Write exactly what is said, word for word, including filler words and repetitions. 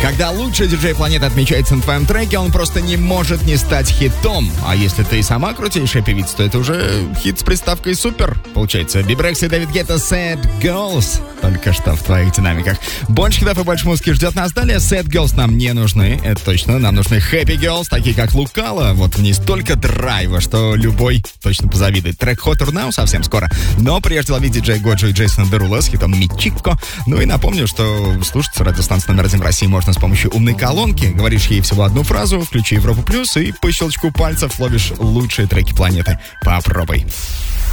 Когда лучший диджей планеты отмечается на твоем треке, он просто не может не стать хитом. А если ты сама крутейшая певица, то это уже хит с приставкой «супер». Получается, Бибрекс и Дэвид Гетта «Sad Girls» только что в твоих динамиках. Больше хитов и больше музыки ждет нас далее. Sad Girls нам не нужны, это точно. Нам нужны Happy Girls, такие как Лукала. Вот в ней столько драйва, что любой точно позавидует. Трек Hot or Now совсем скоро. Но прежде ловить диджей Годжо и Джейсона Дерула с хитом «Мичико». Ну и напомню, что слушать радиостанцию номер один в России можно с помощью умной колонки. Говоришь ей всего одну фразу, включи Европу Плюс и по щелчку пальцев ловишь лучшие треки планеты. Попробуй.